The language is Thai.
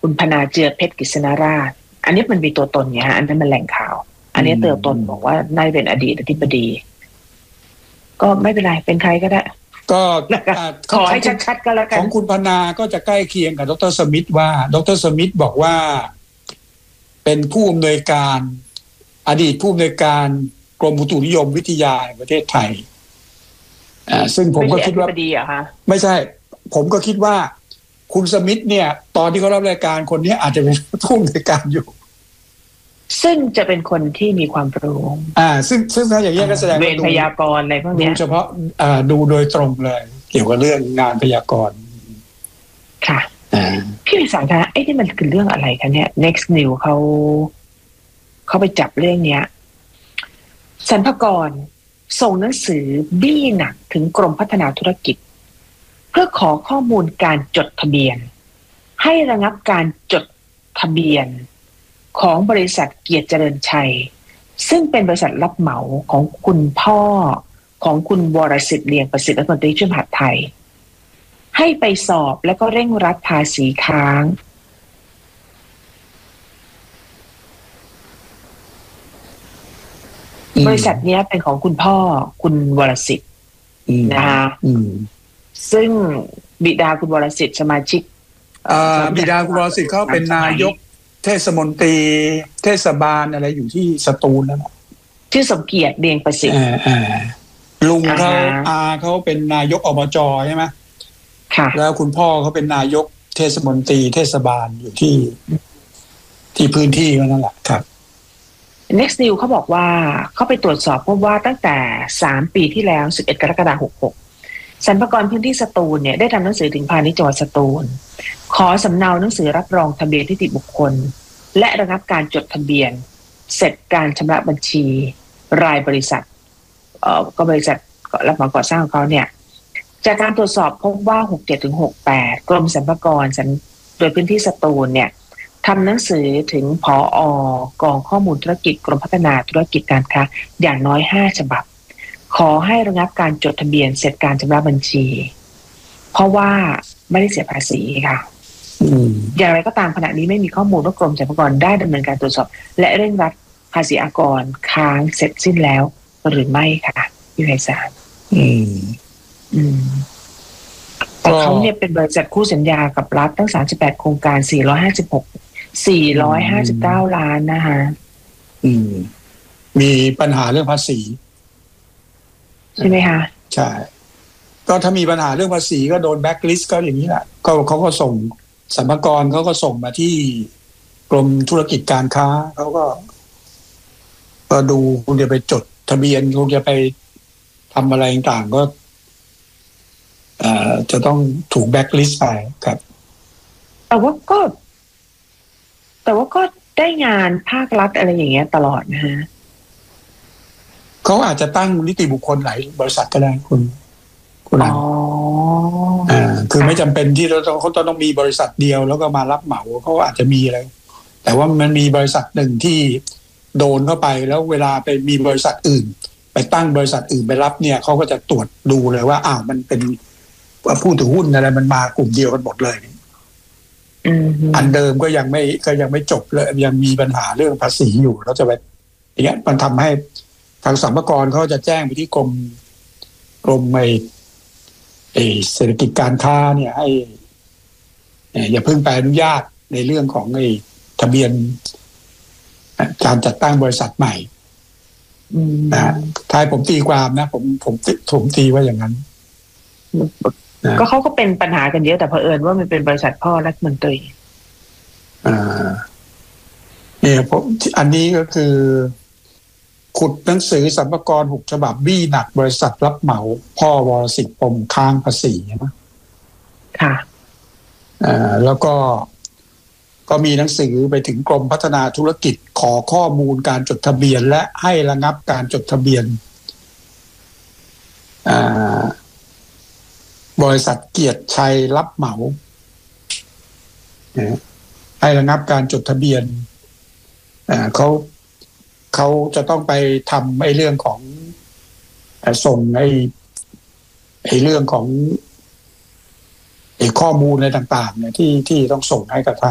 คุณพนาเจือเพชรกฤษณราชอันนี้มันมีตัวตนไงฮะอันนั้นมันแหล่งข่าวอันนี้ตัวตนบอกว่าน่าจะเป็นอดีตอธิบดีก็ไม่เป็นไรเป็นใครก็ได้ก็ขอให้ชัดๆก็แล้วกันของคุณพนาก็จะใกล้เคียงกับดร.สมิธว่าดร.สมิธบอกว่าเป็นผู้อำนวยการอดีตผู้อำนวยการกรมอุตุนิยมวิทยาแห่งประเทศไทยซึ่งผมก็คิดว่าไม่ใช่ผมก็คิดว่าคุณสมิธเนี่ยตอนที่เขารับรายการคนนี้อาจจะเป็นผู้อำนวยการอยู่ซึ่งจะเป็นคนที่มีความรู้ซึ่งถ้าอย่างนี้ก็แสดงเวรพยากรณ์อะไรพวกนี้ดูเฉพาะดูโดยตรงเลยเกี่ยวกับเรื่องงานพยากรณ์ค่ะพี่วิสารคะไอ้ที่มันคือเรื่องอะไรคะเนี่ย Next New เขาไปจับเรื่องเนี้ยสรรพากรส่งหนังสือบี้หนักถึงกรมพัฒนาธุรกิจเพื่อขอข้อมูลการจดทะเบียนให้ระงับการจดทะเบียนของบริษัทเกียรติเจริญชัยซึ่งเป็นบริษัทรับเหมาของคุณพ่อของคุณวรสิทธิ์เลียงประสิทธิ์รัฐมนตรีช่วยมหาดไทยให้ไปสอบแล้วก็เร่งรัดภาษีค้างบริษัทนี้เป็นของคุณพ่อคุณวรสิทธิ์นะคะซึ่งบิดาคุณวรสิทธิ์สมาชิกบิดาคุณวรสิทธิ์เขาเป็นนายกเทศมนตรีเทศบาลอะไรอยู่ที่สตูลนั่นแหละชื่อสมเกียรติเลียงประสิทธิ์ลุงเขาเขาเป็นนายกอบจใช่ไหมค่ะแล้วคุณพ่อเขาเป็นนายกเทศมนตรีเทศบาลอยู่ที่พื้นที่นั่นแหละครับ Next New เขาบอกว่าเขาไปตรวจสอบพบว่าตั้งแต่3ปีที่แล้ว11กรกฎาคม66สรรพากรพื้นที่สตูลเนี่ยได้ทำหนังสือถึงพาณิชย์จังหวัดสตูลขอสำเนาหนังสือรับรองทะเบียนนิติบุคคลและระงับการจดทะเบียนเสร็จการชำระบัญชีรายบริษัทก็บริษัทรับเหมาก่อสร้างของเขาเนี่ยจากการตรวจสอบพบว่า67ถึง68กรมสรรพากรโดยพื้นที่สตูลเนี่ยทำหนังสือถึงผอกองข้อมูลธุรกิจกรมพัฒนาธุรกิจการค้าอย่างน้อย5ฉบับขอให้ระงับการจดทะเบียนเสร็จการชำระบัญชีเพราะว่าไม่ได้เสียภาษีค่ะอย่างไรก็ตามขณะนี้ไม่มีข้อมูลว่ากรมสรรพากรได้ดำเนินการตรวจสอบและเร่งรัดภาษีอากรค้างเสร็จสิ้นแล้วหรือไม่ค่ะพี่ไพศาลแต่เขาเนี่ยเป็นบริษัทคู่สัญญากับรัฐตั้ง38โครงการ459ล้านนะคะมีปัญหาเรื่องภาษีใช่ไหมคะใช่ก็ถ้ามีปัญหาเรื่องภาษีก็โดนแบ็คลิสต์ก็อย่างนี้แหละก็เขาก็ส่งสรรพากรเขาก็ส่งมาที่กรมธุรกิจการค้าเขาก็ดูคงจะไปจดทะเบียนคงจะไปทำอะไรต่างๆก็จะต้องถูกแบ็คลิสต์ไปครับแต่ว่าก็ได้งานภาครัฐอะไรอย่างเงี้ยตลอดนะฮะเขาอาจจะตั้งนิติบุคคลหลายบริษัทก็ได้คุณคือไม่จำเป็นที่เขาต้องมีบริษัทเดียวแล้วก็มารับเหมาเขาอาจจะมีอะไรแต่ว่ามันมีบริษัทหนึ่งที่โดนเข้าไปแล้วเวลาไปมีบริษัทอื่นไปตั้งบริษัทอื่นไปรับเนี่ยเขาก็จะตรวจดูเลยว่ามันเป็นผู้ถือหุ้นอะไรมันมากลุ่มเดียวกันหมดเลยอันเดิมก็ยังไม่จบเลยยังมีปัญหาเรื่องภาษีอยู่แล้วจะไปอย่างเงี้ยมันทำให้ทางสรรพากรเขาจะแจ้งไปที่กรมเศรษฐกิจการค้าเนี่ยให้อย่าเพิ่งไปอนุญาตในเรื่องของทะเบียนการจัดตั้งบริษัทใหม่นะท้ายผมตีความนะผมตีว่าอย่างนั้นก็เขาก็เป็นปัญหากันเยอะแต่เผอิญว่ามันเป็นบริษัทพ่อรัฐมนตรีเนี่ยผมอันนี้ก็คือขุดหนังสือสรรพากร6ฉบับบี้หนักบริษัทรับเหมาพ่อวรสิทธิ์ปมค้างภาษีนะค่ะแล้วก็มีหนังสือไปถึงกรมพัฒนาธุรกิจขอข้อมูลการจดทะเบียนและให้ระงับการจดทะเบียนบริษัทเกียรติชัยรับเหมาให้ระงับการจดทะเบียนเขาจะต้องไปทำเรื่องของส่งเรื่องของข้อมูลอะไรต่างๆเนี่ยที่ต้องส่งให้กับทาง